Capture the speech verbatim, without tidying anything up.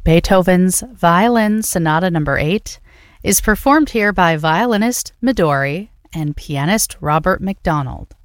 Beethoven's Violin Sonata Number eight is performed here by violinist Midori and pianist Robert McDonald.